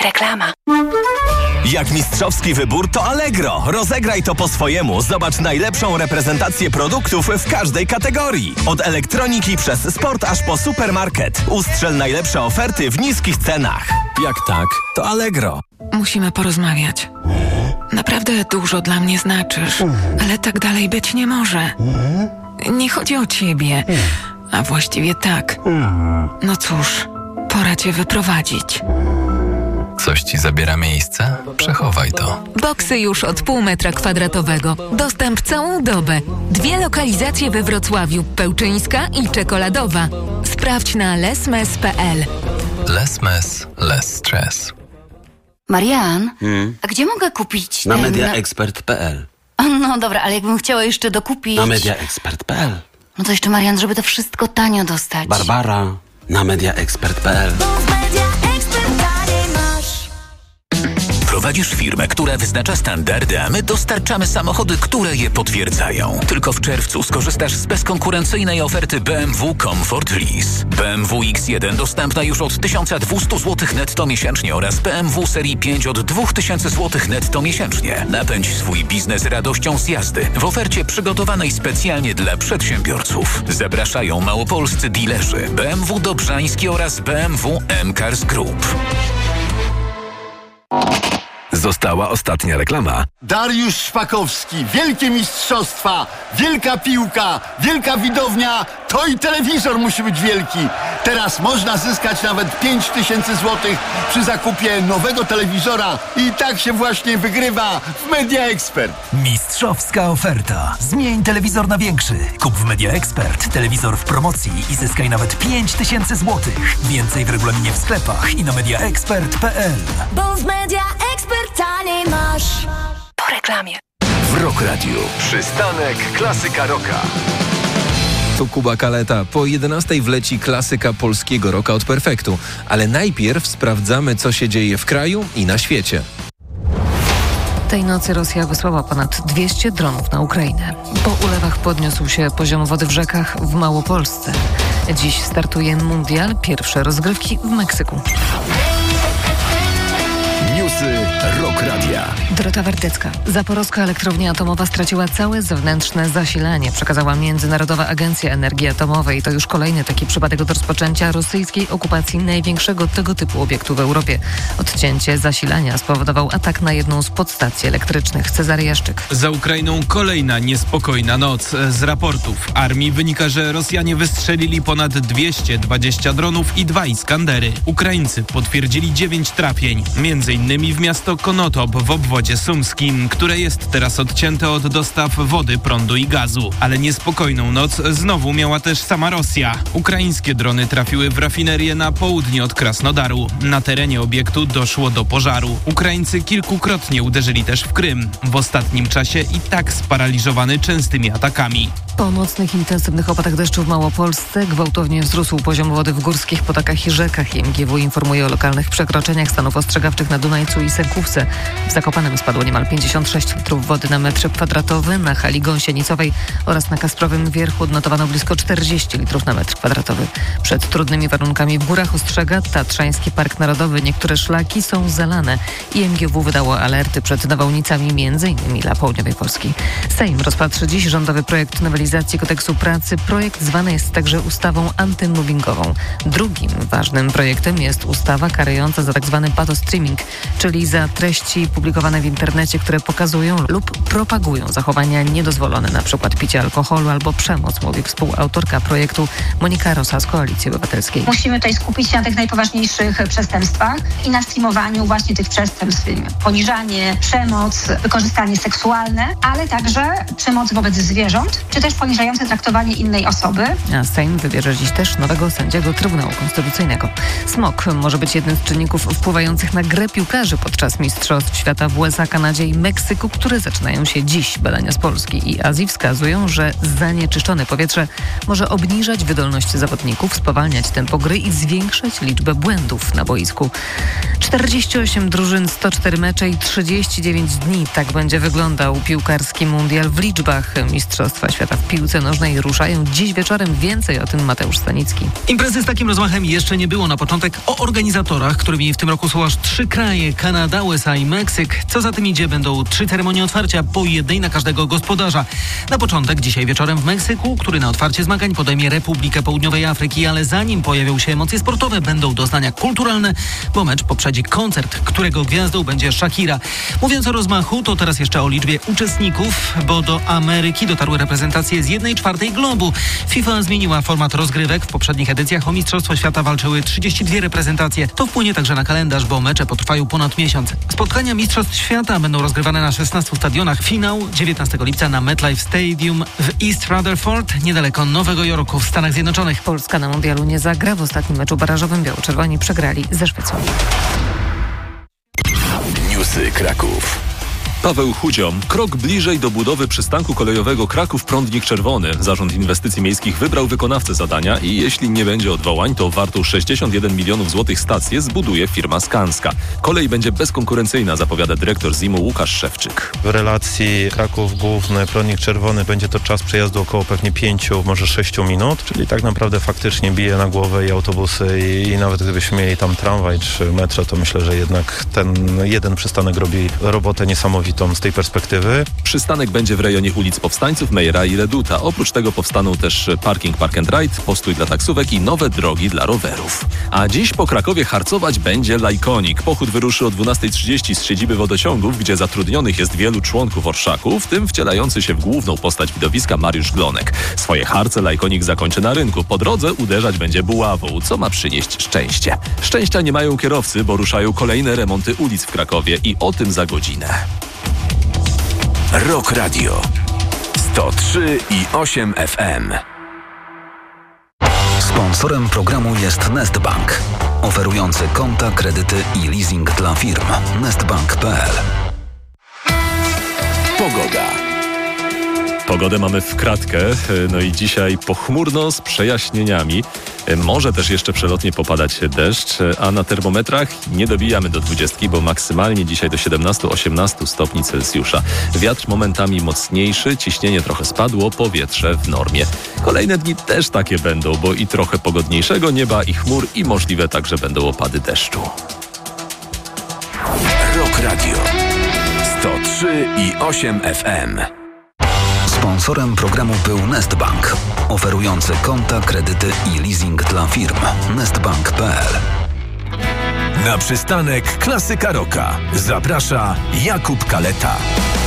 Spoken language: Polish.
Reklama. Jak mistrzowski wybór, to Allegro. Rozegraj to po swojemu. Zobacz najlepszą reprezentację produktów w każdej kategorii. Od elektroniki przez sport aż po supermarket. Ustrzel najlepsze oferty w niskich cenach. Jak tak, to Allegro. Musimy porozmawiać. Naprawdę dużo dla mnie znaczysz, ale tak dalej być nie może. Nie chodzi o ciebie, a właściwie tak. No cóż, pora cię wyprowadzić. Coś ci zabiera miejsce? Przechowaj to. Boksy już od pół metra kwadratowego. Dostęp całą dobę. 2 lokalizacje we Wrocławiu. Pełczyńska i Czekoladowa. Sprawdź na lesmes.pl. Less less stress. Marian, a gdzie mogę kupić Na mediaexpert.pl. No dobra, ale jakbym chciała jeszcze dokupić... Na mediaexpert.pl. No to jeszcze, Marian, żeby to wszystko tanio dostać. Barbara, na mediaexpert.pl. Prowadzisz firmę, która wyznacza standardy, a my dostarczamy samochody, które je potwierdzają. Tylko w czerwcu skorzystasz z bezkonkurencyjnej oferty BMW Comfort Lease. BMW X1 dostępna już od 1200 zł netto miesięcznie oraz BMW serii 5 od 2000 zł netto miesięcznie. Napędź swój biznes radością z jazdy w ofercie przygotowanej specjalnie dla przedsiębiorców. Zapraszają małopolscy dilerzy BMW Dobrzański oraz BMW M-Cars Group. Została ostatnia reklama. Dariusz Szpakowski, wielkie mistrzostwa, wielka piłka, wielka widownia, to i telewizor musi być wielki. Teraz można zyskać nawet 5000 zł przy zakupie nowego telewizora i tak się właśnie wygrywa w Media Expert. Mistrzowska oferta. Zmień telewizor na większy. Kup w Media Expert telewizor w promocji i zyskaj nawet 5000 zł. Więcej w regulaminie w sklepach i na mediaexpert.pl. Bo w Media Expert taniej masz. Po reklamie. W Rock Radio. Przystanek klasyka rocka. To Kuba Kaleta. Po 11 wleci klasyka polskiego rocka od Perfektu. Ale najpierw sprawdzamy, co się dzieje w kraju i na świecie. Tej nocy Rosja wysłała ponad 200 dronów na Ukrainę. Po ulewach podniósł się poziom wody w rzekach w Małopolsce. Dziś startuje mundial, pierwsze rozgrywki w Meksyku. Newsy Rock Radia. Dorota Wardecka. Zaporowska elektrownia atomowa straciła całe zewnętrzne zasilanie, przekazała Międzynarodowa Agencja Energii Atomowej. To już kolejny taki przypadek od rozpoczęcia rosyjskiej okupacji największego tego typu obiektu w Europie. Odcięcie zasilania spowodował atak na jedną z podstacji elektrycznych. Cezary Jaszczyk. Za Ukrainą kolejna niespokojna noc. Z raportów armii wynika, że Rosjanie wystrzelili ponad 220 dronów i 2 Iskandery. Ukraińcy potwierdzili 9 trafień, m.in. w miasto Konotop w obwodzie sumskim, które jest teraz odcięte od dostaw wody, prądu i gazu. Ale niespokojną noc znowu miała też sama Rosja. Ukraińskie drony trafiły w rafinerię na południe od Krasnodaru. Na terenie obiektu doszło do pożaru. Ukraińcy kilkukrotnie uderzyli też w Krym. W ostatnim czasie i tak sparaliżowany częstymi atakami. Po nocnych intensywnych opadach deszczu w Małopolsce gwałtownie wzrósł poziom wody w górskich potokach i rzekach. MGW informuje o lokalnych przekroczeniach stanów ostrzegawczych na Dunajcu i Sękówce. W Zakopanem spadło niemal 56 litrów wody na metr kwadratowy, na hali Gąsienicowej oraz na Kasprowym Wierchu odnotowano blisko 40 litrów na metr kwadratowy. Przed trudnymi warunkami w górach ostrzega Tatrzański Park Narodowy. Niektóre szlaki są zalane i MGW wydało alerty przed nawałnicami m.in. dla południowej Polski. Sejm rozpatrzy dziś rządowy projekt nowelizacji kodeksu pracy. Projekt zwany jest także ustawą antymobbingową. Drugim ważnym projektem jest ustawa karająca za tzw. patostreaming, czyli za treści publikowane w internecie, które pokazują lub propagują zachowania niedozwolone, np. picie alkoholu albo przemoc, mówi współautorka projektu Monika Rosa z Koalicji Obywatelskiej. Musimy tutaj skupić się na tych najpoważniejszych przestępstwach i na streamowaniu właśnie tych przestępstw. Poniżanie, przemoc, wykorzystanie seksualne, ale także przemoc wobec zwierząt, czy też poniżające traktowanie innej osoby. A Sejm wybierze dziś też nowego sędziego Trybunału Konstytucyjnego. Smog może być jednym z czynników wpływających na grę piłkarzy podczas Mistrzostw Świata w USA, Kanadzie i Meksyku, które zaczynają się dziś. Badania z Polski i Azji wskazują, że zanieczyszczone powietrze może obniżać wydolność zawodników, spowalniać tempo gry i zwiększać liczbę błędów na boisku. 48 drużyn, 104 mecze i 39 dni. Tak będzie wyglądał piłkarski mundial w liczbach. Mistrzostwa Świata w piłce nożnej ruszają dziś wieczorem. Więcej o tym Mateusz Stanicki. Imprezy z takim rozmachem jeszcze nie było. Na początek o organizatorach, którymi w tym roku są aż 3 kraje: Kanada, USA i Meksyk. Co za tym idzie, będą 3 ceremonie otwarcia, po jednej na każdego gospodarza. Na początek dzisiaj wieczorem w Meksyku, który na otwarcie zmagań podejmie Republikę Południowej Afryki, ale zanim pojawią się emocje sportowe, będą doznania kulturalne, bo mecz poprzedzi koncert, którego gwiazdą będzie Shakira. Mówiąc o rozmachu, to teraz jeszcze o liczbie uczestników, bo do Ameryki dotarły reprezentacje z 1/4 globu. FIFA zmieniła format rozgrywek. W poprzednich edycjach o Mistrzostwo Świata walczyły 32 reprezentacje. To wpłynie także na kalendarz, bo mecze potrwają ponad miesiąc. Spotkania Mistrzostw Świata będą rozgrywane na 16 stadionach. Finał 19 lipca na MetLife Stadium w East Rutherford, niedaleko Nowego Jorku w Stanach Zjednoczonych. Polska na mundialu nie zagra. W ostatnim meczu barażowym biało-czerwoni przegrali ze Szwecją. Newsy Kraków. Paweł Chudziom. Krok bliżej do budowy przystanku kolejowego Kraków-Prądnik Czerwony. Zarząd Inwestycji Miejskich wybrał wykonawcę zadania i jeśli nie będzie odwołań, to wartą 61 milionów złotych stację zbuduje firma Skanska. Kolej będzie bezkonkurencyjna, zapowiada dyrektor ZIM-u Łukasz Szewczyk. W relacji Kraków Główny, Prądnik Czerwony będzie to czas przejazdu około pewnie 5, może 6 minut, czyli tak naprawdę faktycznie bije na głowę i autobusy i nawet gdybyśmy mieli tam tramwaj czy metro, to myślę, że jednak ten jeden przystanek robi robotę niesamowitą z tej perspektywy. Przystanek będzie w rejonie ulic Powstańców, Mejera i Reduta. Oprócz tego powstaną też parking Park and Ride, postój dla taksówek i nowe drogi dla rowerów. A dziś po Krakowie harcować będzie Lajkonik. Pochód wyruszy o 12:30 z siedziby wodociągów, gdzie zatrudnionych jest wielu członków orszaku, w tym wcielający się w główną postać widowiska Mariusz Glonek. Swoje harce Lajkonik zakończy na rynku. Po drodze uderzać będzie buławą, co ma przynieść szczęście. Szczęścia nie mają kierowcy, bo ruszają kolejne remonty ulic w Krakowie i o tym za godzinę. Rock Radio 103,8 FM. Sponsorem programu jest Nestbank, oferujący konta, kredyty i leasing dla firm. Nestbank.pl. Pogoda. Pogodę mamy w kratkę, no i dzisiaj pochmurno z przejaśnieniami. Może też jeszcze przelotnie popadać deszcz, a na termometrach nie dobijamy do 20, bo maksymalnie dzisiaj do 17-18 stopni Celsjusza. Wiatr momentami mocniejszy, ciśnienie trochę spadło, powietrze w normie. Kolejne dni też takie będą, bo i trochę pogodniejszego nieba i chmur i możliwe także będą opady deszczu. Rock Radio 103,8 FM. Sponsorem programu był Nestbank, oferujący konta, kredyty i leasing dla firm. Nestbank.pl. Na przystanek Klasyka Rocka zaprasza Jakub Kaleta.